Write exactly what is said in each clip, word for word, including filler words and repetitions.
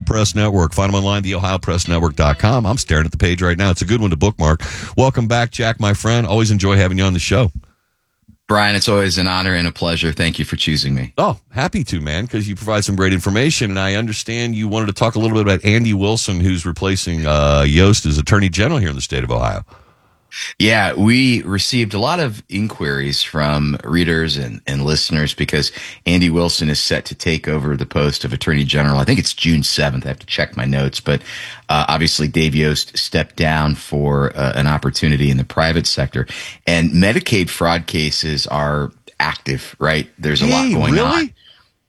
Press Network. Find them online, the ohio press network dot com. I'm staring at the page right now. It's a good one to bookmark. Welcome back, Jack, my friend. Always enjoy having you on the show. Brian, it's always an honor and a pleasure. Thank you for choosing me. Oh, happy to, man, because you provide some great information. And I understand you wanted to talk a little bit about Andy Wilson, who's replacing uh, Yost as Attorney General here in the state of Ohio. Yeah, we received a lot of inquiries from readers and, and listeners because Andy Wilson is set to take over the post of Attorney General. I think it's June seventh. I have to check my notes. But uh, obviously, Dave Yost stepped down for uh, an opportunity in the private sector. And Medicaid fraud cases are active, right? There's a hey, lot going really? on.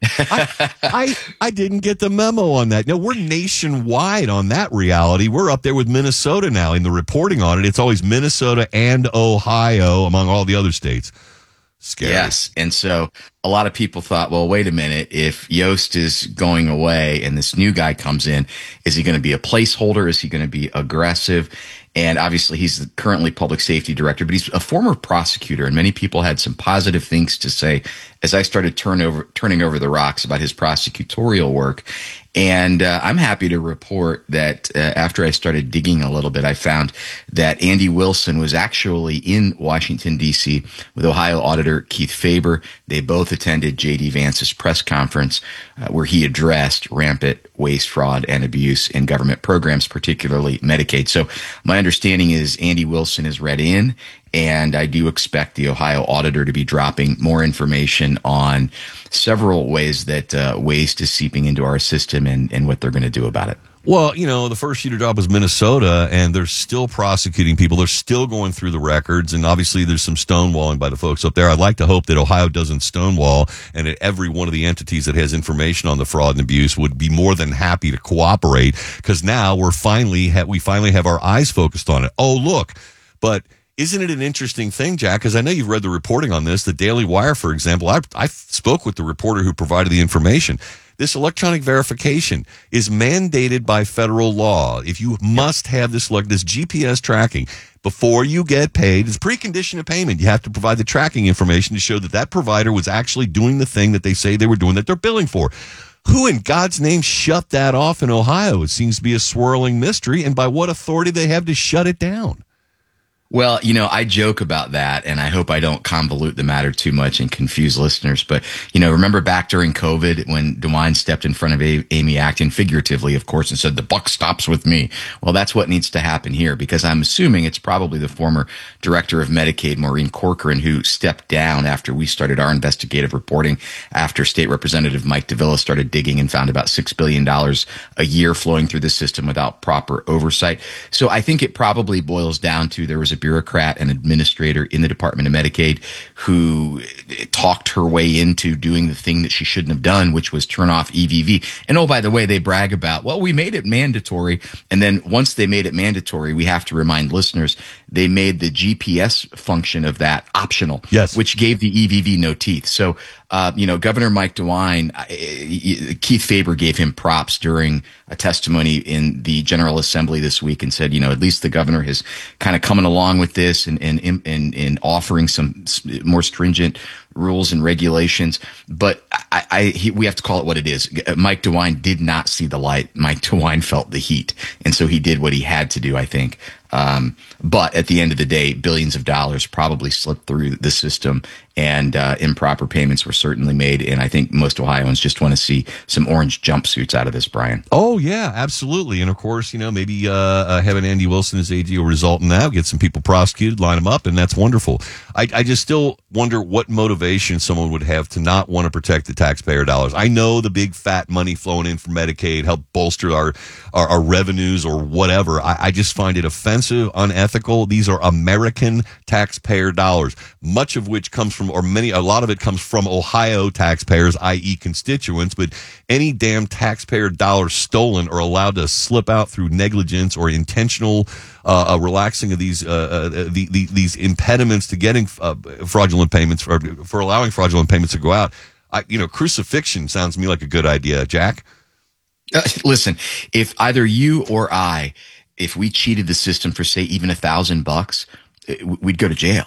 I, I I didn't get the memo on that. No, we're nationwide on that reality. We're up there with Minnesota now in the reporting on it. It's always Minnesota and Ohio among all the other states. Scary. Yes. And so a lot of people thought, well, wait a minute. If Yost is going away and this new guy comes in, is he going to be a placeholder? Is he going to be aggressive? And obviously, he's currently public safety director, but he's a former prosecutor. And many people had some positive things to say as I started turn over, turning over the rocks about his prosecutorial work. And uh, I'm happy to report that uh, after I started digging a little bit, I found that Andy Wilson was actually in Washington, D C with Ohio Auditor Keith Faber. They both attended J D. Vance's press conference uh, where he addressed rampant waste, fraud, and abuse in government programs, particularly Medicaid. So my understanding is Andy Wilson is read in, and I do expect the Ohio Auditor to be dropping more information on several ways that uh, waste is seeping into our system and, and what they're going to do about it. Well, you know, the first shooter job was Minnesota, and they're still prosecuting people. They're still going through the records, and obviously there's some stonewalling by the folks up there. I'd like to hope that Ohio doesn't stonewall, and that every one of the entities that has information on the fraud and abuse would be more than happy to cooperate, because now we're finally ha- we finally have our eyes focused on it. Oh, look, but isn't it an interesting thing, Jack? Because I know you've read the reporting on this. The Daily Wire, for example, I, I spoke with the reporter who provided the information. This electronic verification is mandated by federal law. If you must have this, like this G P S tracking before you get paid, it's a precondition of payment. You have to provide the tracking information to show that that provider was actually doing the thing that they say they were doing, that they're billing for. Who in God's name shut that off in Ohio? It seems to be a swirling mystery. And by what authority they have to shut it down? Well, you know, I joke about that, and I hope I don't convolute the matter too much and confuse listeners. But, you know, remember back during COVID when DeWine stepped in front of a- Amy Acton, figuratively, of course, and said, the buck stops with me. Well, that's what needs to happen here, because I'm assuming it's probably the former director of Medicaid, Maureen Corcoran, who stepped down after we started our investigative reporting, after State Representative Mike DeVilla started digging and found about six billion dollars a year flowing through the system without proper oversight. So I think it probably boils down to there was a bureaucrat and administrator in the Department of Medicaid who talked her way into doing the thing that she shouldn't have done, which was turn off E V V. And oh, by the way, they brag about, well, we made it mandatory. And then once they made it mandatory, we have to remind listeners, they made the G P S function of that optional, yes, which gave the E V V no teeth. So, uh, you know, Governor Mike DeWine, uh, Keith Faber gave him props during a testimony in the General Assembly this week and said, you know, at least the governor has kind of coming along with this and, and, and, and offering some more stringent rules and regulations. But I, I he, we have to call it what it is. Mike DeWine did not see the light. Mike DeWine felt the heat. And so he did what he had to do, I think. Um, but at the end of the day, billions of dollars probably slipped through the system, and uh, improper payments were certainly made. And I think most Ohioans just want to see some orange jumpsuits out of this, Brian. Oh, yeah, absolutely. And of course, you know, maybe uh, uh, having Andy Wilson as A G will result in that, get some people prosecuted, line them up, and that's wonderful. I, I just still wonder what motivation someone would have to not want to protect the taxpayer dollars. I know the big fat money flowing in from Medicaid help bolster our, our, our revenues or whatever. I, I just find it offensive, unethical. These are American taxpayer dollars, much of which comes from, or many, a lot of it comes from Ohio taxpayers, that is constituents, but any damn taxpayer dollars stolen or allowed to slip out through negligence or intentional uh, uh, relaxing of these uh, uh, the, the, these impediments to getting uh, fraudulent payments, for, for allowing fraudulent payments to go out. I, you know, crucifixion sounds to me like a good idea, Jack. Uh, listen, if either you or I, if we cheated the system for, say, even a thousand bucks, we'd go to jail.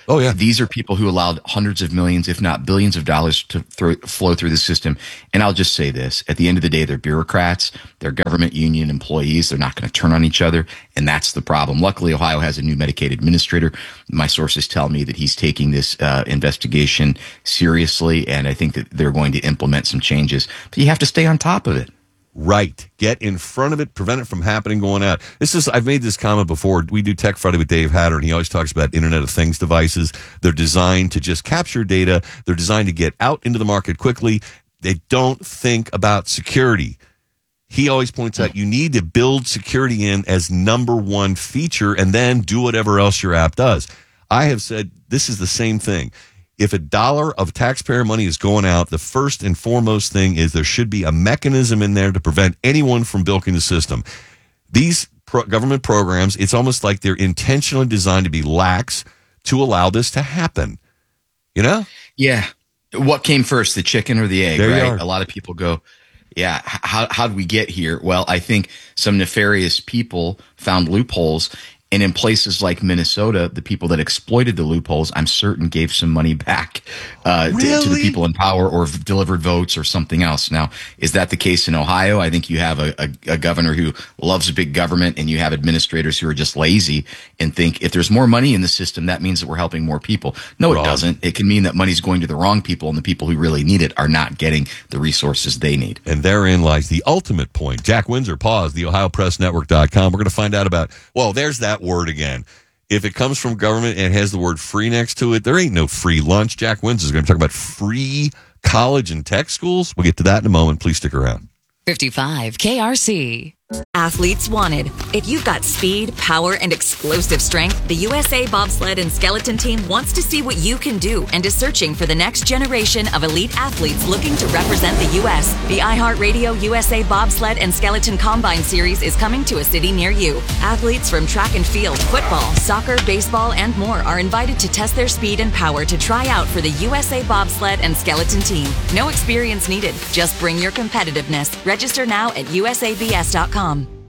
Oh, yeah. These are people who allowed hundreds of millions, if not billions of dollars to throw, flow through the system. And I'll just say this. At the end of the day, they're bureaucrats. They're government union employees. They're not going to turn on each other. And that's the problem. Luckily, Ohio has a new Medicaid administrator. My sources tell me that he's taking this uh, investigation seriously. And I think that they're going to implement some changes. But you have to stay on top of it. Right. Get in front of it, prevent it from happening going out. This is, I've made this comment before. We do Tech Friday with Dave Hatter, and he always talks about Internet of Things devices. They're designed to just capture data. They're designed to get out into the market quickly. They don't think about security. He always points out you need to build security in as number one feature and then do whatever else your app does. I have said this is the same thing. If a dollar of taxpayer money is going out, the first and foremost thing is there should be a mechanism in there to prevent anyone from bilking the system. These pro- government programs, it's almost like they're intentionally designed to be lax to allow this to happen. You know? Yeah. What came first, the chicken or the egg, there right? You are. A lot of people go, yeah, how, how did we get here? Well, I think some nefarious people found loopholes. And in places like Minnesota, the people that exploited the loopholes, I'm certain, gave some money back uh, really? to, to the people in power or delivered votes or something else. Now, is that the case in Ohio? I think you have a, a, a governor who loves big government, and you have administrators who are just lazy and think if there's more money in the system, that means that we're helping more people. No, Wrong. It doesn't. It can mean that money's going to the wrong people, and the people who really need it are not getting the resources they need. And therein lies the ultimate point. Jack Windsor, pause, the Ohio Press Network dot com. We're going to find out about, well, there's that word again. If it comes from government and has the word free next to it, there ain't no free lunch. Jack Windsor is going to talk about free college and tech schools. We'll get to that in a moment. Please stick around. fifty-five K R C. Athletes wanted. If you've got speed, power, and explosive strength, the U S A Bobsled and Skeleton Team wants to see what you can do and is searching for the next generation of elite athletes looking to represent the U S. The iHeartRadio U S A Bobsled and Skeleton Combine Series is coming to a city near you. Athletes from track and field, football, soccer, baseball, and more are invited to test their speed and power to try out for the U S A Bobsled and Skeleton Team. No experience needed. Just bring your competitiveness. Register now at U S A B S dot com.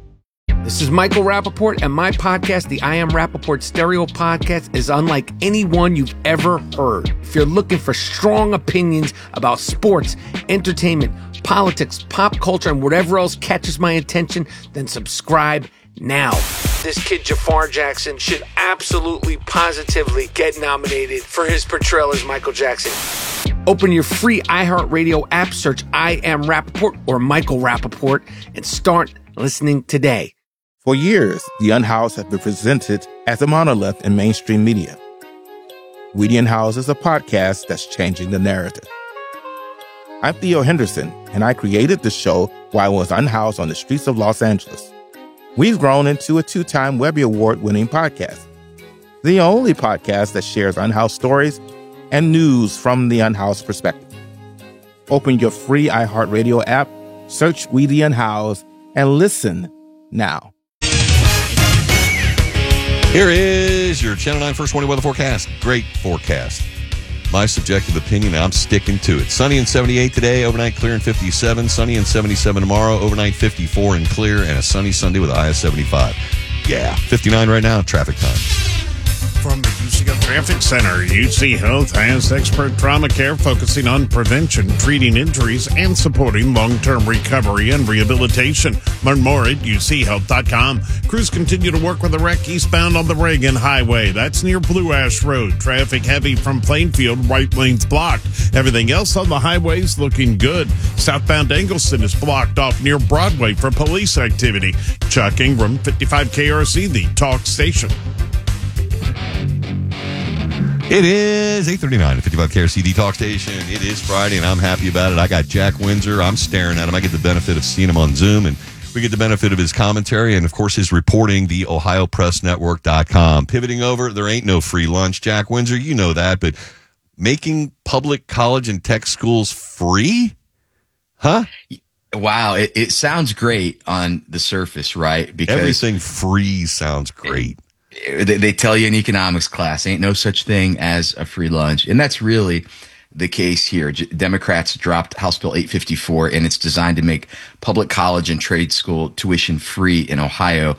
This is Michael Rappaport, and my podcast, the I Am Rappaport Stereo Podcast, is unlike any one you've ever heard. If you're looking for strong opinions about sports, entertainment, politics, pop culture, and whatever else catches my attention, then subscribe now. This kid, Jafar Jackson, should absolutely, positively get nominated for his portrayal as Michael Jackson. Open your free iHeartRadio app, search I Am Rappaport or Michael Rappaport, and start listening today. For years, The Unhoused has been presented as a monolith in mainstream media. We the Unhoused is a podcast that's changing the narrative. I'm Theo Henderson, and I created the show while I was unhoused on the streets of Los Angeles. We've grown into a two-time Webby Award-winning podcast, the only podcast that shares unhoused stories and news from the unhoused perspective. Open your free iHeartRadio app, search We the Unhoused, and listen now. Here is your Channel nine First Warning Weather Forecast. Great forecast. My subjective opinion, I'm sticking to it. Sunny and seventy-eight today, overnight clear and fifty-seven. Sunny and seventy-seven tomorrow, overnight fifty-four and clear, and a sunny Sunday with a high of seventy-five. Yeah, fifty-nine right now, traffic time. From the U C Health Traffic Center, U C Health has expert trauma care focusing on prevention, treating injuries, and supporting long-term recovery and rehabilitation. Learn more at U C health dot com. Crews continue to work with the wreck eastbound on the Reagan Highway. That's near Blue Ash Road. Traffic heavy from Plainfield, right lane's blocked. Everything else on the highway's looking good. Southbound Angleston is blocked off near Broadway for police activity. Chuck Ingram, fifty-five K R C, the talk station. It is eight thirty-nine at fifty-five K R C D Talk Station. It is Friday, and I'm happy about it. I got Jack Windsor. I'm staring at him. I get the benefit of seeing him on Zoom, and we get the benefit of his commentary and, of course, his reporting, the Ohio Press Network dot com. Pivoting over, there ain't no free lunch. Jack Windsor, you know that, but making public college and tech schools free? Huh? Wow, it, it sounds great on the surface, right? Because everything free sounds great. They, they tell you in economics class, ain't no such thing as a free lunch. And that's really the case here. J- Democrats dropped House Bill eight fifty-four, and it's designed to make public college and trade school tuition free in Ohio.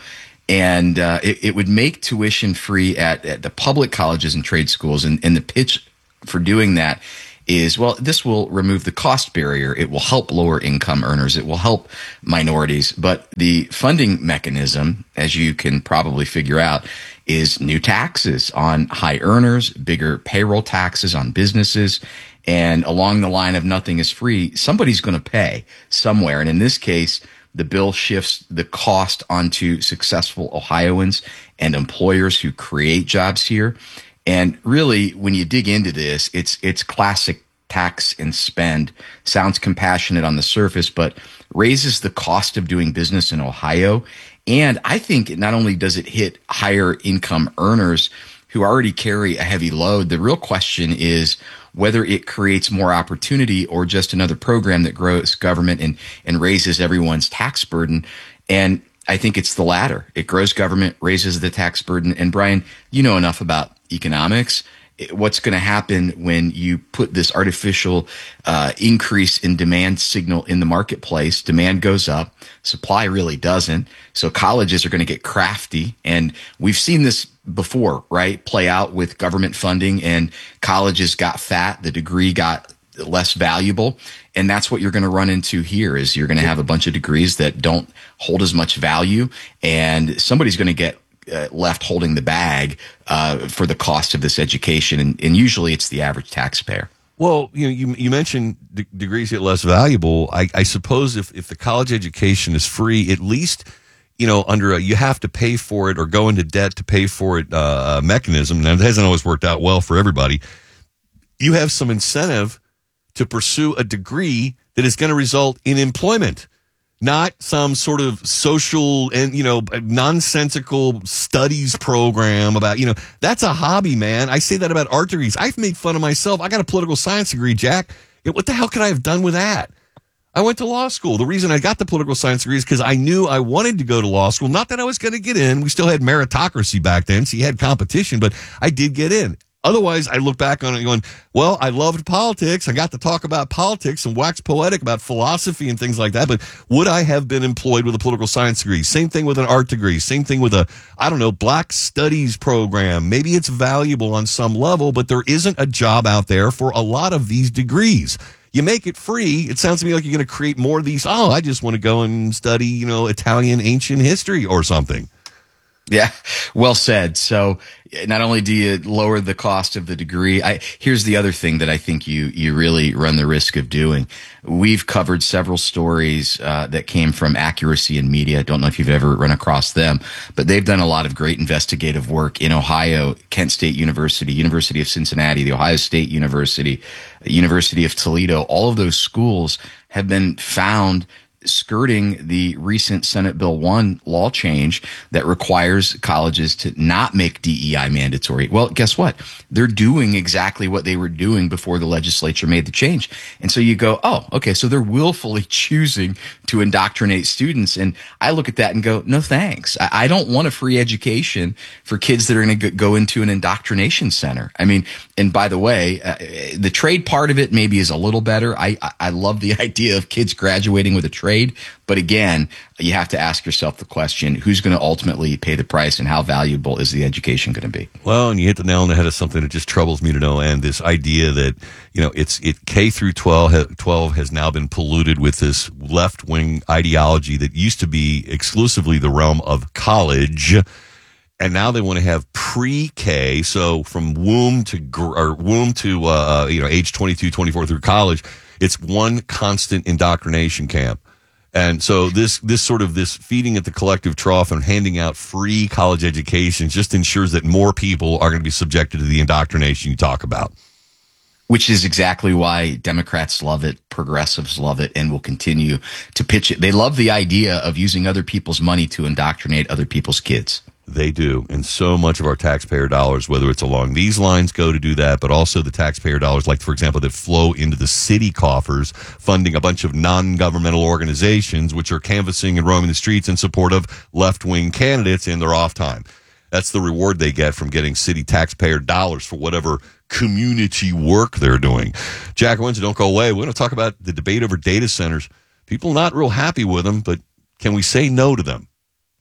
And uh, it, it would make tuition free at, at the public colleges and trade schools. And, and the pitch for doing that is, well, this will remove the cost barrier. It will help lower income earners. It will help minorities. But the funding mechanism, as you can probably figure out, is new taxes on high earners, bigger payroll taxes on businesses. And along the line of nothing is free, somebody's going to pay somewhere. And in this case, the bill shifts the cost onto successful Ohioans and employers who create jobs here. And really, when you dig into this, it's it's classic tax and spend. Sounds compassionate on the surface, but raises the cost of doing business in Ohio. And I think not only does it hit higher income earners who already carry a heavy load, the real question is whether it creates more opportunity or just another program that grows government and, and raises everyone's tax burden. And I think it's the latter. It grows government, raises the tax burden. And Brian, you know enough about economics. What's going to happen when you put this artificial uh, increase in demand signal in the marketplace? Demand goes up, supply really doesn't. So colleges are going to get crafty. And we've seen this before, right? Play out with government funding, and colleges got fat. The degree got less valuable. And that's what you're going to run into here is you're going to have a bunch of degrees that don't hold as much value. And somebody's going to get Uh, left holding the bag uh, for the cost of this education, and, and usually it's the average taxpayer. Well, you know, you, you mentioned de- degrees get less valuable. I, I suppose if, if the college education is free, at least, you know, under a you have to pay for it or go into debt to pay for it uh, mechanism. Now, it hasn't always worked out well for everybody. You have some incentive to pursue a degree that is going to result in employment. Not some sort of social and, you know, nonsensical studies program about, you know, that's a hobby, man. I say that about art degrees. I've made fun of myself. I got a political science degree, Jack. What the hell could I have done with that? I went to law school. The reason I got the political science degree is because I knew I wanted to go to law school. Not that I was going to get in. We still had meritocracy back then, so you had competition, but I did get in. Otherwise, I look back on it going, well, I loved politics. I got to talk about politics and wax poetic about philosophy and things like that. But would I have been employed with a political science degree? Same thing with an art degree. Same thing with a, I don't know, black studies program. Maybe it's valuable on some level, but there isn't a job out there for a lot of these degrees. You make it free. It sounds to me like you're going to create more of these. Oh, I just want to go and study, you know, Italian ancient history or something. Yeah, well said. So not only do you lower the cost of the degree, I, here's the other thing that I think you you really run the risk of doing. We've covered several stories uh, that came from Accuracy in Media. I don't know if you've ever run across them, but they've done a lot of great investigative work in Ohio, Kent State University, University of Cincinnati, the Ohio State University, University of Toledo. All of those schools have been found skirting the recent Senate Bill one law change that requires colleges to not make D E I mandatory. Well, guess what? They're doing exactly what they were doing before the legislature made the change. And so you go, oh, okay, so they're willfully choosing to indoctrinate students. And I look at that and go, no thanks. I, I don't want a free education for kids that are going to go into an indoctrination center. I mean, and by the way, uh, the trade part of it maybe is a little better. I, I love the idea of kids graduating with a trade. But again, you have to ask yourself the question, who's going to ultimately pay the price and how valuable is the education going to be? Well, and you hit the nail on the head of something that just troubles me to no end. This idea that, you know, it's it K through twelve, twelve has now been polluted with this left-wing ideology that used to be exclusively the realm of college. And now they want to have pre-K, so from womb to or womb to uh, you know age twenty-two, twenty-four through college, it's one constant indoctrination camp. And so this this sort of this feeding at the collective trough and handing out free college education just ensures that more people are going to be subjected to the indoctrination you talk about. Which is exactly why Democrats love it, progressives love it, and will continue to pitch it. They love the idea of using other people's money to indoctrinate other people's kids. They do. And so much of our taxpayer dollars, whether it's along these lines, go to do that, but also the taxpayer dollars, like, for example, that flow into the city coffers, funding a bunch of non-governmental organizations, which are canvassing and roaming the streets in support of left-wing candidates in their off time. That's the reward they get from getting city taxpayer dollars for whatever community work they're doing. Jack Windsor, don't go away. We're going to talk about the debate over data centers. People not real happy with them, but can we say no to them?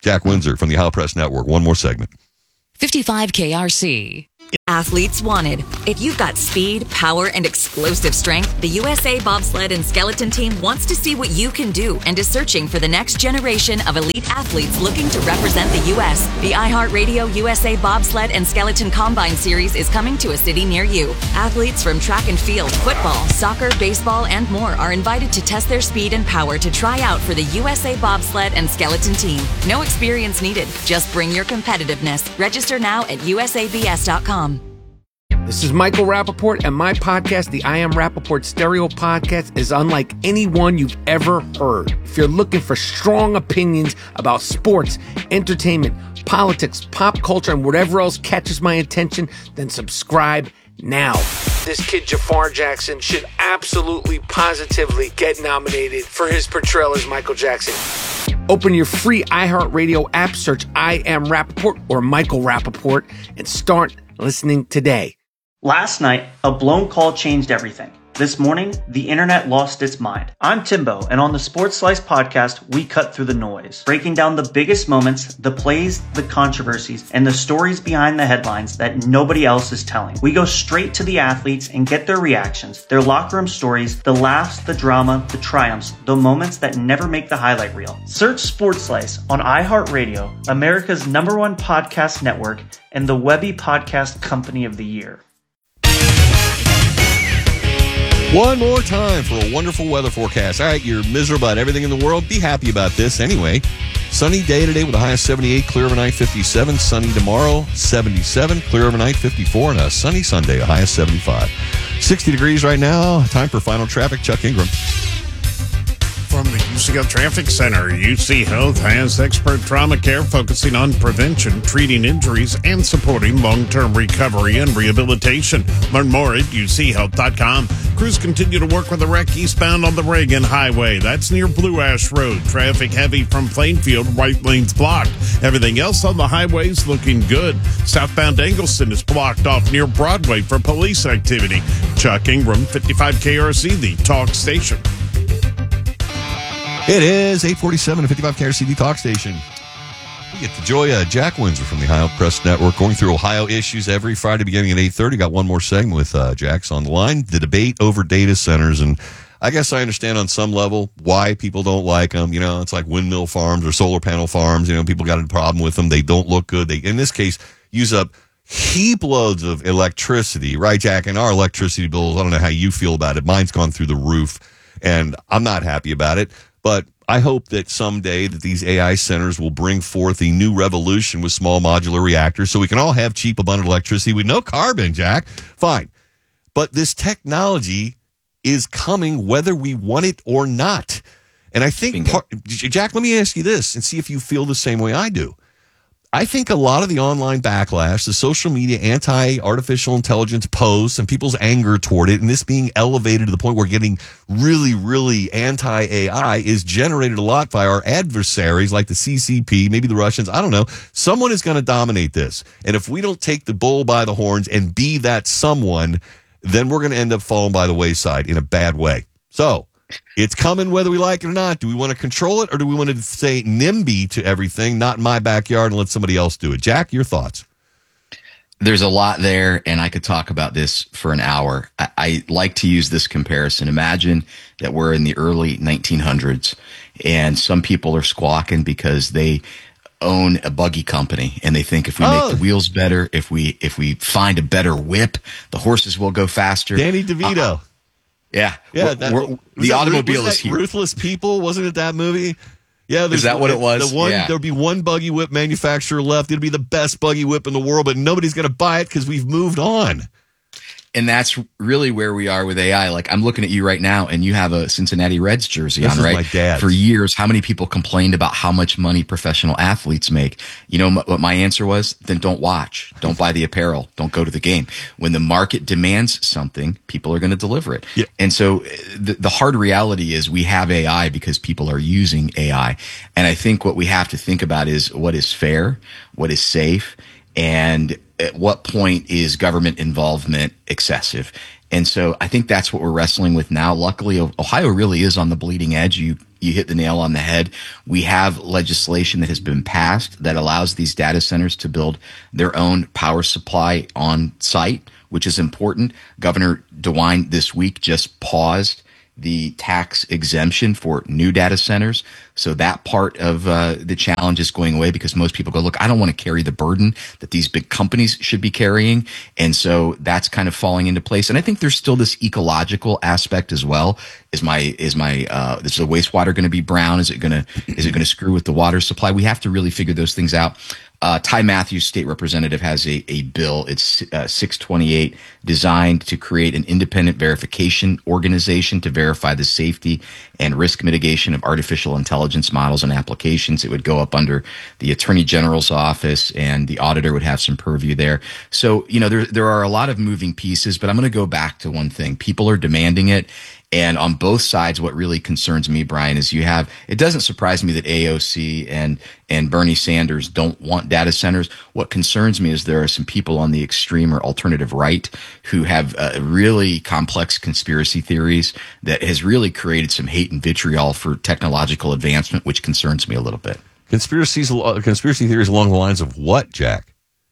Jack Windsor from the Ohio Press Network. One more segment. fifty-five K R C. Athletes wanted. If you've got speed, power, and explosive strength, the U S A Bobsled and Skeleton Team wants to see what you can do and is searching for the next generation of elite athletes looking to represent the U S. The iHeartRadio U S A Bobsled and Skeleton Combine Series is coming to a city near you. Athletes from track and field, football, soccer, baseball, and more are invited to test their speed and power to try out for the U S A Bobsled and Skeleton Team. No experience needed. Just bring your competitiveness. Register now at U S A B S dot com. This is Michael Rappaport, and my podcast, the I Am Rappaport Stereo Podcast, is unlike any one you've ever heard. If you're looking for strong opinions about sports, entertainment, politics, pop culture, and whatever else catches my attention, then subscribe now. This kid Jafar Jackson should absolutely, positively get nominated for his portrayal as Michael Jackson. Open your free iHeartRadio app, search I Am Rappaport or Michael Rappaport, and start listening today. Last night, a blown call changed everything. This morning, the internet lost its mind. I'm Timbo, and on the Sports Slice podcast, we cut through the noise, breaking down the biggest moments, the plays, the controversies, and the stories behind the headlines that nobody else is telling. We go straight to the athletes and get their reactions, their locker room stories, the laughs, the drama, the triumphs, the moments that never make the highlight reel. Search Sports Slice on iHeartRadio, America's number one podcast network, and the Webby Podcast Company of the Year. One more time for a wonderful weather forecast. All right, you're miserable about everything in the world. Be happy about this anyway. Sunny day today with a high of seventy-eight, clear overnight fifty-seven. Sunny tomorrow, seventy-seven, clear overnight fifty-four, and a sunny Sunday, a high of seventy-five. sixty degrees right now. Time for final traffic. Chuck Ingram. From the U C Health Traffic Center, U C Health has expert trauma care focusing on prevention, treating injuries, and supporting long-term recovery and rehabilitation. Learn more at U C health dot com. Crews continue to work with a wreck eastbound on the Reagan Highway. That's near Blue Ash Road. Traffic heavy from Plainfield, right lane's blocked. Everything else on the highway's looking good. Southbound Engleson is blocked off near Broadway for police activity. Chuck Ingram, fifty-five K R C, the talk station. It is eight forty-seven at fifty-five K R C, the talk station. We get the joy of Jack Windsor from the Ohio Press Network, going through Ohio issues every Friday beginning at eight thirty. Got one more segment with uh, Jack's on the line. The debate over data centers. And I guess I understand on some level why people don't like them. You know, it's like windmill farms or solar panel farms. You know, people got a problem with them. They don't look good. They, in this case, use up heap loads of electricity. Right, Jack? And our electricity bills, I don't know how you feel about it. Mine's gone through the roof, and I'm not happy about it. But I hope that someday that these A I centers will bring forth a new revolution with small modular reactors so we can all have cheap, abundant electricity with no carbon, Jack. Fine. But this technology is coming whether we want it or not. And I think, part, Jack, let me ask you this and see if you feel the same way I do. I think a lot of the online backlash, the social media anti-artificial intelligence posts and people's anger toward it, and this being elevated to the point where getting really, really anti-A I is generated a lot by our adversaries like the C C P, maybe the Russians. I don't know. Someone is going to dominate this. And if we don't take the bull by the horns and be that someone, then we're going to end up falling by the wayside in a bad way. So it's coming whether we like it or not. Do we want to control it, or do we want to say NIMBY to everything, not in my backyard, and let somebody else do it? Jack, your thoughts? There's a lot there, and I could talk about this for an hour. I, I like to use this comparison. Imagine that we're in the early nineteen hundreds, and some people are squawking because they own a buggy company, and they think if we oh. make the wheels better, if we if we find a better whip, the horses will go faster. Danny DeVito. Uh, Yeah, yeah. we're, That, we're, the that, automobile was is that here. Ruthless People, wasn't it that movie? Yeah, is that what it was? The one, yeah. There'll be one buggy whip manufacturer left. It'll be the best buggy whip in the world, but nobody's going to buy it because we've moved on. And that's really where we are with A I. Like, I'm looking at you right now, and you have a Cincinnati Reds jersey this on, is right? My dad's. For years, how many people complained about how much money professional athletes make? You know m- what my answer was? Then don't watch. Don't buy the apparel. Don't go to the game. When the market demands something, people are going to deliver it. Yeah. And so the, the hard reality is we have A I because people are using A I. And I think what we have to think about is what is fair, what is safe, and at what point is government involvement excessive? And so I think that's what we're wrestling with now. Luckily, Ohio really is on the bleeding edge. You you hit the nail on the head. We have legislation that has been passed that allows these data centers to build their own power supply on site, which is important. Governor DeWine this week just paused the tax exemption for new data centers. So that part of uh, the challenge is going away because most people go, look, I don't want to carry the burden that these big companies should be carrying. And so that's kind of falling into place. And I think there's still this ecological aspect as well. Is my, is my, uh, is the wastewater going to be brown? Is it going to, is it going to screw with the water supply? We have to really figure those things out. Uh, Ty Matthews, state representative, has a, a bill. It's uh, six twenty-eight, designed to create an independent verification organization to verify the safety and risk mitigation of artificial intelligence models and applications. It would go up under the Attorney General's office, and the auditor would have some purview there. So, you know, there there are a lot of moving pieces, but I'm going to go back to one thing. People are demanding it. And on both sides, what really concerns me, Brian, is you have, it doesn't surprise me that A O C and, and Bernie Sanders don't want data centers. What concerns me is there are some people on the extreme or alternative right who have uh, really complex conspiracy theories that has really created some hate and vitriol for technological advancement, which concerns me a little bit. Conspiracies, conspiracy theories along the lines of what, Jack?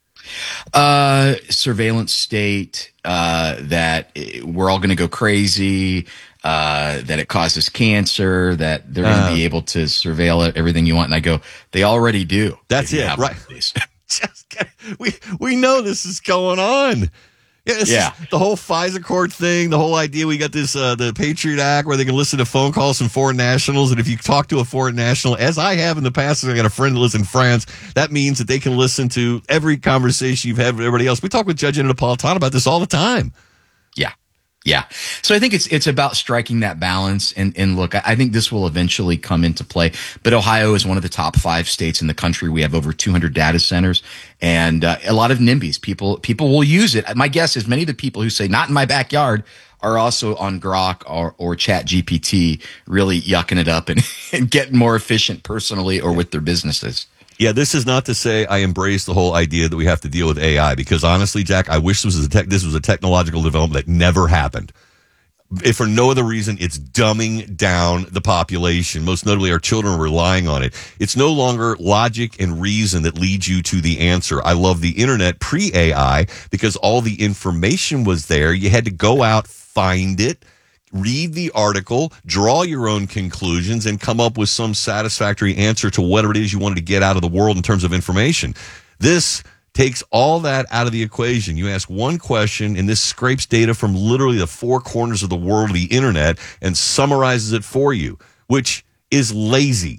Uh, surveillance state, uh, that we're all going to go crazy, uh, that it causes cancer, that they're going to Uh, be able to surveil it, everything you want. And I go, they already do. That's If you it, have right? one of these. Just, we we know this is going on. Yeah, this Yeah. is the whole FISA court thing, the whole idea we got this uh, the Patriot Act where they can listen to phone calls from foreign nationals, and if you talk to a foreign national, as I have in the past, and I got a friend that lives in France, that means that they can listen to every conversation you've had with everybody else. We talk with Judge Napolitano about this all the time. Yeah. Yeah. So I think it's it's about striking that balance. And, and look, I, I think this will eventually come into play. But Ohio is one of the top five states in the country. We have over two hundred data centers and uh, a lot of NIMBYs. People people will use it. My guess is many of the people who say, not in my backyard, are also on Grok or, or Chat G P T, really yucking it up and, and getting more efficient personally or with their businesses. Yeah, this is not to say I embrace the whole idea that we have to deal with A I, because honestly, Jack, I wish this was a tech, this was a technological development that never happened. If for no other reason, it's dumbing down the population. Most notably, our children are relying on it. It's no longer logic and reason that leads you to the answer. I love the internet pre-A I because all the information was there. You had to go out, find it, read the article, draw your own conclusions, and come up with some satisfactory answer to whatever it is you wanted to get out of the world in terms of information. This takes all that out of the equation. You ask one question, and this scrapes data from literally the four corners of the world, the internet, and summarizes it for you, which is lazy.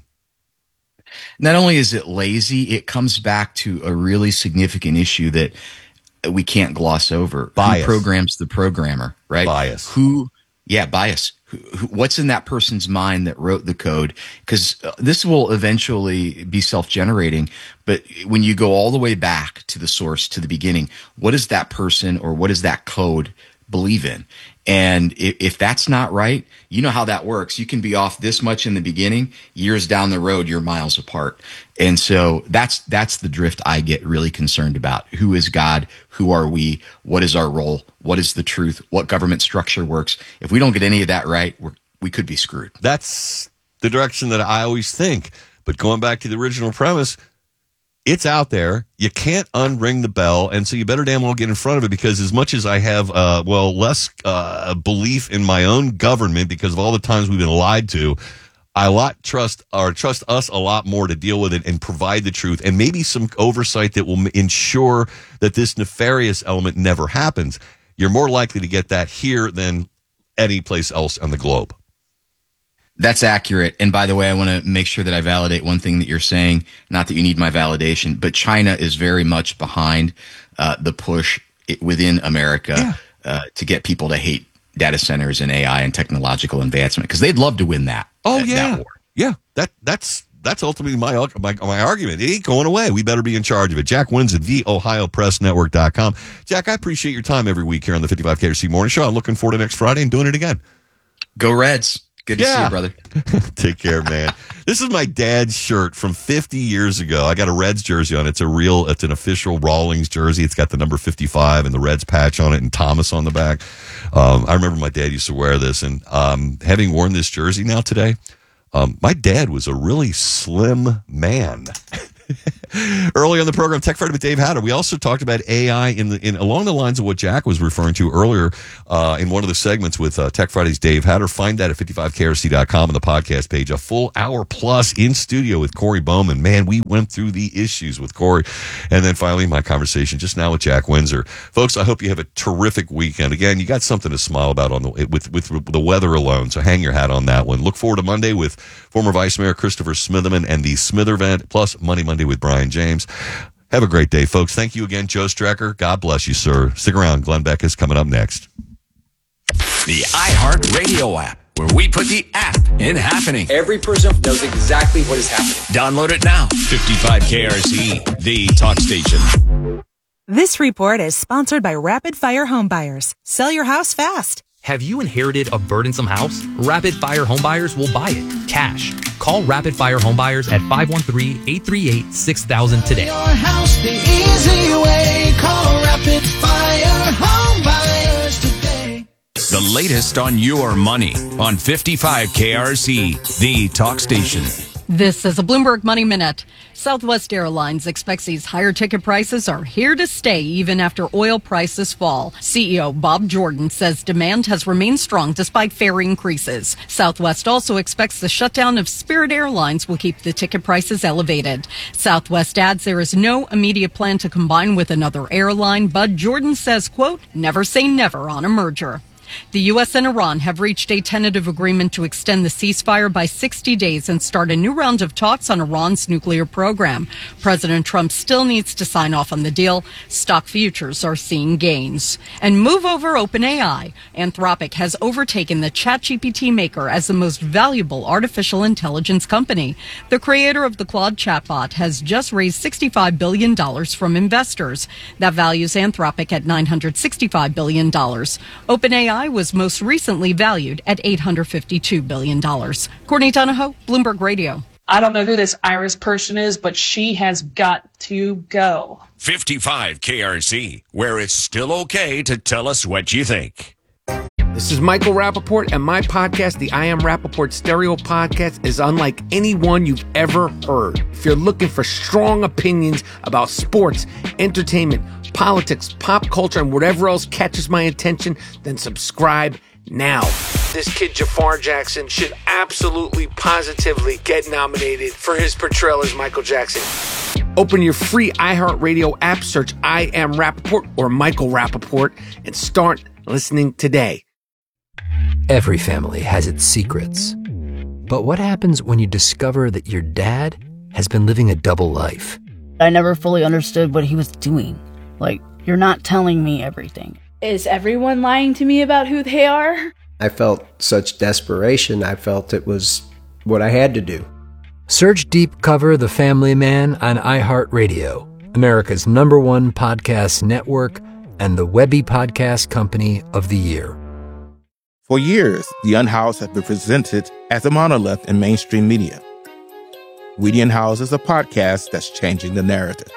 Not only is it lazy, it comes back to a really significant issue that we can't gloss over. Bias. Who programs the programmer, right? Bias. Who, yeah, bias. Who, who, what's in that person's mind that wrote the code? Because uh, this will eventually be self-generating. But when you go all the way back to the source, to the beginning, what does that person or what does that code believe in? And if, if that's not right, you know how that works. You can be off this much in the beginning, years down the road, you're miles apart. And so that's, that's the drift I get really concerned about. Who is God? Who are we? What is our role? What is the truth? What government structure works? If we don't get any of that right, we're, we could be screwed. That's the direction that I always think. But going back to the original premise, it's out there. You can't unring the bell, and so you better damn well get in front of it, because as much as I have, uh, well, less uh, belief in my own government because of all the times we've been lied to, I lot trust or trust us a lot more to deal with it and provide the truth, and maybe some oversight that will ensure that this nefarious element never happens. You're more likely to get that here than any place else on the globe. That's accurate. And by the way, I want to make sure that I validate one thing that you're saying. Not that you need my validation, but China is very much behind uh, the push within America Yeah. uh, to get people to hate data centers and A I and technological advancement, because they'd love to win that. Oh that, yeah, that war. yeah. That that's that's ultimately my, my my argument. It ain't going away. We better be in charge of it. Jack Wins at the ohio press network dot com. Jack, I appreciate your time every week here on the fifty-five K R C Morning Show. I'm looking forward to next Friday and doing it again. Go Reds. Good to Yeah. see you, brother. Take care, man. This is my dad's shirt from fifty years ago. I got a Reds jersey on. It's a real, it's an official Rawlings jersey. It's got the number fifty-five and the Reds patch on it and Thomas on the back. Um, I remember my dad used to wear this, and um, having worn this jersey now today, Um, my dad was a really slim man. Early on the program, Tech Friday with Dave Hatter, we also talked about A I in the in along the lines of what Jack was referring to earlier uh, in one of the segments with uh, Tech Friday's Dave Hatter. Find that at fifty-five K R C dot com on the podcast page. A full hour plus in studio with Corey Bowman. Man, we went through the issues with Corey. And then finally, my conversation just now with Jack Windsor. Folks, I hope you have a terrific weekend. Again, you got something to smile about on the with, with the weather alone, so hang your hat on that one. Look forward to Monday with former Vice Mayor Christopher Smitherman and the Smither event, plus Money Monday with Brian James. Have a great day, folks. Thank you again, Joe Strecker. God bless you, sir. Stick around. Glenn Beck is coming up next. The iHeartRadio app, where we put the app in happening. Every person knows exactly what is happening. Download it now. fifty-five K R C, the talk station. This report is sponsored by Rapid Fire Home Buyers. Sell your house fast. Have you inherited a burdensome house? Rapid Fire Home Buyers will buy it, cash. Call Rapid Fire Home Buyers at five one three, eight three eight, six thousand today. Your house the easy way. Call Rapid Fire Home Buyers today. The latest on your money on fifty-five K R C, the talk station. This is a Bloomberg Money Minute. Southwest Airlines expects these higher ticket prices are here to stay even after oil prices fall. C E O Bob Jordan says demand has remained strong despite fare increases. Southwest also expects the shutdown of Spirit Airlines will keep the ticket prices elevated. Southwest adds there is no immediate plan to combine with another airline, but Jordan says, quote, never say never on a merger. The U S and Iran have reached a tentative agreement to extend the ceasefire by sixty days and start a new round of talks on Iran's nuclear program. President Trump still needs to sign off on the deal. Stock futures are seeing gains. And move over OpenAI. Anthropic has overtaken the ChatGPT maker as the most valuable artificial intelligence company. The creator of the Claude chatbot has just raised sixty-five billion dollars from investors. That values Anthropic at nine hundred sixty-five billion dollars. OpenAI was most recently valued at eight hundred fifty-two billion dollars. Courtney Donahoe, Bloomberg Radio. I don't know who this Iris person is, but she has got to go. fifty-five K R C, where it's still okay to tell us what you think. This is Michael Rappaport, and my podcast, the I Am Rappaport Stereo Podcast, is unlike anyone you've ever heard. If you're looking for strong opinions about sports, entertainment, politics, pop culture, and whatever else catches my attention, then subscribe now. This kid Jafar Jackson should absolutely, positively get nominated for his portrayal as Michael Jackson. Open your free iHeartRadio app, search I Am Rappaport or Michael Rappaport, and start listening today. Every family has its secrets. But what happens when you discover that your dad has been living a double life? I never fully understood what he was doing. Like, you're not telling me everything. Is everyone lying to me about who they are? I felt such desperation. I felt it was what I had to do. Search Deep Cover The Family Man on iHeartRadio, America's number one podcast network and the Webby Podcast Company of the Year. For years, The Unhoused has been presented as a monolith in mainstream media. We the Unhoused is a podcast that's changing the narrative.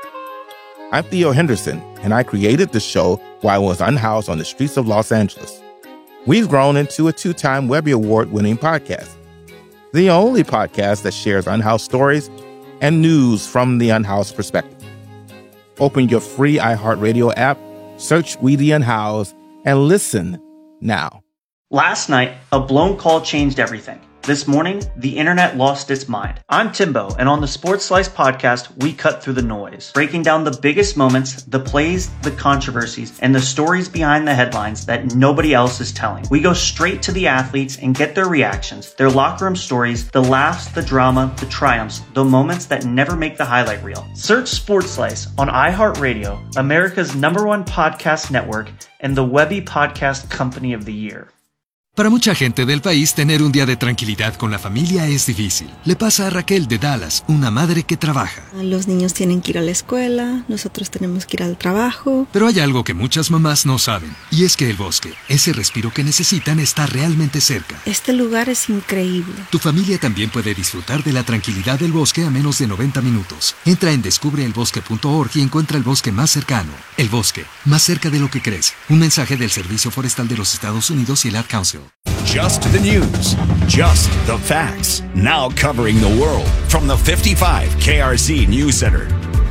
I'm Theo Henderson, and I created the show while I was unhoused on the streets of Los Angeles. We've grown into a two-time Webby Award-winning podcast, the only podcast that shares unhoused stories and news from the unhoused perspective. Open your free iHeartRadio app, search We the Unhoused, and listen now. Last night, a blown call changed everything. This morning, the internet lost its mind. I'm Timbo, and on the Sports Slice podcast, we cut through the noise, breaking down the biggest moments, the plays, the controversies, and the stories behind the headlines that nobody else is telling. We go straight to the athletes and get their reactions, their locker room stories, the laughs, the drama, the triumphs, the moments that never make the highlight reel. Search Sports Slice on iHeartRadio, America's number one podcast network, and the Webby Podcast Company of the Year. Para mucha gente del país, tener un día de tranquilidad con la familia es difícil. Le pasa a Raquel de Dallas, una madre que trabaja. Los niños tienen que ir a la escuela, nosotros tenemos que ir al trabajo. Pero hay algo que muchas mamás no saben, y es que el bosque, ese respiro que necesitan, está realmente cerca. Este lugar es increíble. Tu familia también puede disfrutar de la tranquilidad del bosque a menos de noventa minutos. Entra en descubre el bosque punto org y encuentra el bosque más cercano. El bosque, más cerca de lo que crees. Un mensaje del Servicio Forestal de los Estados Unidos y el Ad Council. Just the news. Just the facts. Now covering the world from the fifty-five K R C News Center.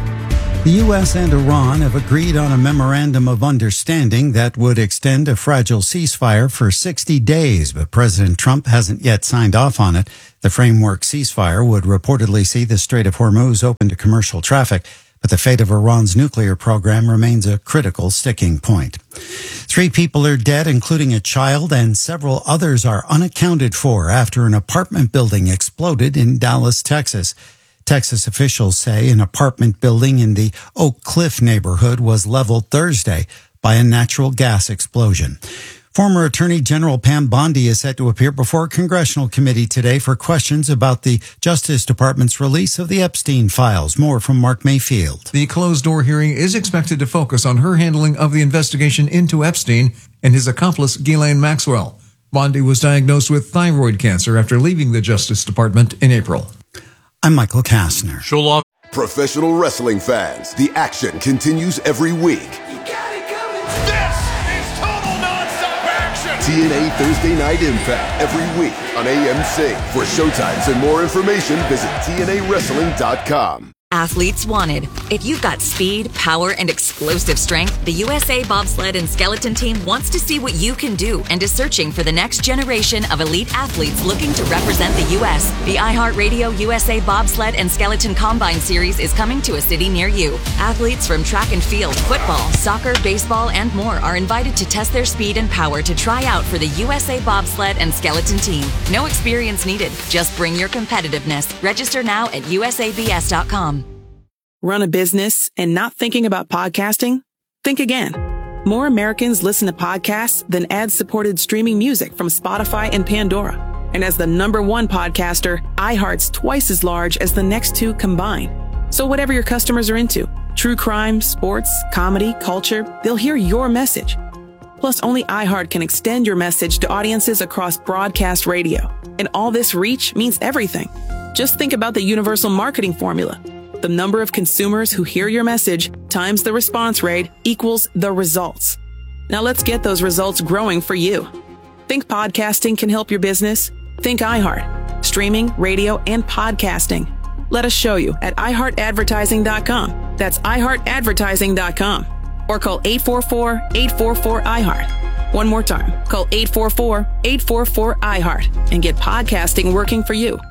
The U S and Iran have agreed on a memorandum of understanding that would extend a fragile ceasefire for sixty days, but President Trump hasn't yet signed off on it. The framework ceasefire would reportedly see the Strait of Hormuz open to commercial traffic, but the fate of Iran's nuclear program remains a critical sticking point. Three people are dead, including a child, and several others are unaccounted for after an apartment building exploded in Dallas, Texas. Texas officials say an apartment building in the Oak Cliff neighborhood was leveled Thursday by a natural gas explosion. Former Attorney General Pam Bondi is set to appear before a congressional committee today for questions about the Justice Department's release of the Epstein files. More from Mark Mayfield. The closed-door hearing is expected to focus on her handling of the investigation into Epstein and his accomplice, Ghislaine Maxwell. Bondi was diagnosed with thyroid cancer after leaving the Justice Department in April. I'm Michael Kastner. Show love. Professional wrestling fans, the action continues every week. You got it coming. This is total nonstop action. T N A Thursday Night Impact every week on A M C. For showtimes and more information, visit T N A wrestling dot com. Athletes wanted. If you've got speed, power, and explosive strength, the U S A Bobsled and Skeleton Team wants to see what you can do and is searching for the next generation of elite athletes looking to represent the U S. The iHeartRadio U S A Bobsled and Skeleton Combine Series is coming to a city near you. Athletes from track and field, football, soccer, baseball, and more are invited to test their speed and power to try out for the U S A Bobsled and Skeleton Team. No experience needed. Just bring your competitiveness. Register now at U S A B S dot com. Run a business and not thinking about podcasting? Think again. More Americans listen to podcasts than ad-supported streaming music from Spotify and Pandora. And as the number one podcaster, iHeart's twice as large as the next two combined. So whatever your customers are into, true crime, sports, comedy, culture, they'll hear your message. Plus, only iHeart can extend your message to audiences across broadcast radio. And all this reach means everything. Just think about the universal marketing formula. The number of consumers who hear your message times the response rate equals the results. Now let's get those results growing for you. Think podcasting can help your business? Think iHeart. Streaming, radio, and podcasting. Let us show you at i heart advertising dot com. That's i heart advertising dot com. Or call eight four four, eight four four, I heart. One more time. Call eight four four, eight four four, I heart and get podcasting working for you.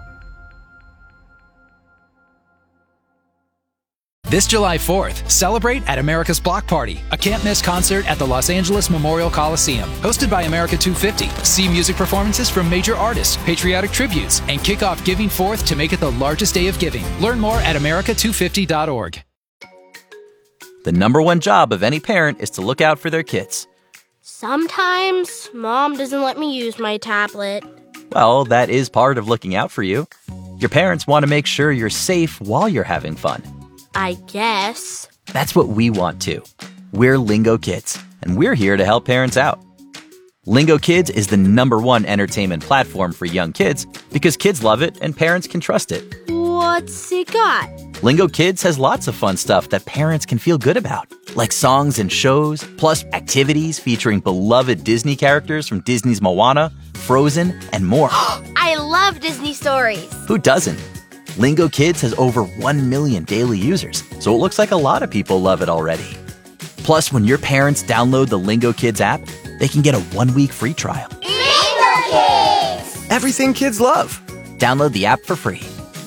This July fourth, celebrate at America's Block Party, a can't-miss concert at the Los Angeles Memorial Coliseum. Hosted by America two fifty, see music performances from major artists, patriotic tributes, and kick off Giving Forth to make it the largest day of giving. Learn more at america two fifty dot org. The number one job of any parent is to look out for their kids. Sometimes Mom doesn't let me use my tablet. Well, that is part of looking out for you. Your parents want to make sure you're safe while you're having fun. I guess. That's what we want too. We're Lingo Kids, and we're here to help parents out. Lingo Kids is the number one entertainment platform for young kids because kids love it and parents can trust it. What's it got? Lingo Kids has lots of fun stuff that parents can feel good about, like songs and shows, plus activities featuring beloved Disney characters from Disney's Moana, Frozen, and more. I love Disney stories. Who doesn't? Lingo Kids has over one million daily users, so it looks like a lot of people love it already. Plus, when your parents download the Lingo Kids app, they can get a one-week free trial. Lingo Kids! Everything kids love. Download the app for free.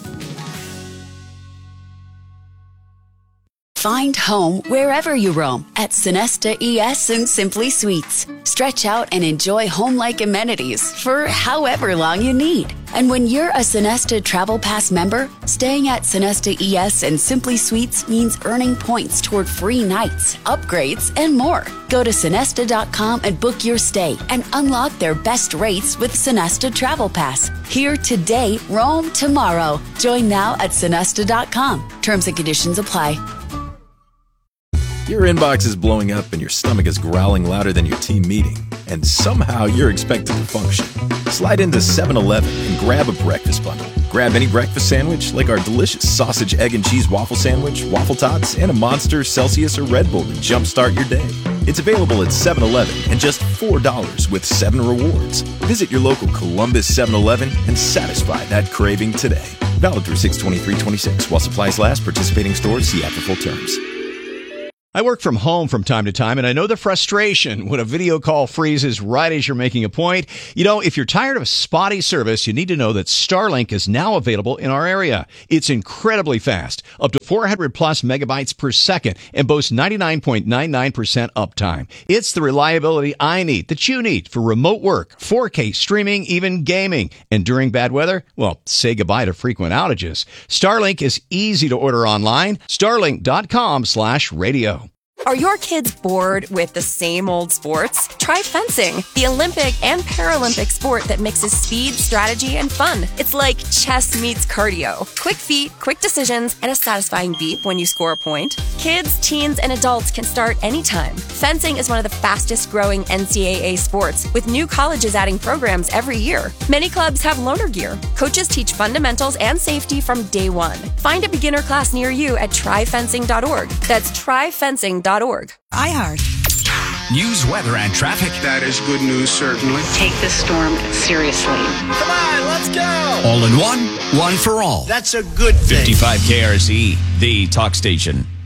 Find home wherever you roam at Sonesta E S and Simply Suites. Stretch out and enjoy home-like amenities for however long you need. And when you're a Sonesta Travel Pass member, staying at Sonesta E S and Simply Suites means earning points toward free nights, upgrades, and more. Go to Sonesta dot com and book your stay and unlock their best rates with Sonesta Travel Pass. Here today, roam tomorrow. Join now at Sonesta dot com. Terms and conditions apply. Your inbox is blowing up and your stomach is growling louder than your team meeting, and somehow you're expected to function. Slide into seven eleven and grab a breakfast bundle. Grab any breakfast sandwich like our delicious sausage, egg, and cheese waffle sandwich, waffle tots, and a Monster, Celsius, or Red Bull to jumpstart your day. It's available at seven eleven and just four dollars with seven rewards. Visit your local Columbus seven eleven and satisfy that craving today. Valid through six twenty-three twenty-six while supplies last. Participating stores, see app for full terms. I work from home from time to time, and I know the frustration when a video call freezes right as you're making a point. You know, if you're tired of spotty service, you need to know that Starlink is now available in our area. It's incredibly fast, up to four hundred plus megabytes per second, and boasts ninety-nine point nine nine percent uptime. It's the reliability I need, that you need, for remote work, four K streaming, even gaming. And during bad weather, well, say goodbye to frequent outages. Starlink is easy to order online. Starlink.com slash radio. Are your kids bored with the same old sports? Try fencing, the Olympic and Paralympic sport that mixes speed, strategy, and fun. It's like chess meets cardio. Quick feet, quick decisions, and a satisfying beep when you score a point. Kids, teens, and adults can start anytime. Fencing is one of the fastest growing N C double A sports, with new colleges adding programs every year. Many clubs have loaner gear. Coaches teach fundamentals and safety from day one. Find a beginner class near you at try fencing dot org. That's try fencing dot org. iHeart. News, weather, and traffic. That is good news, certainly. Take this storm seriously. Come on, let's go! All in one, one for all. That's a good thing. fifty-five K R Z, the talk station.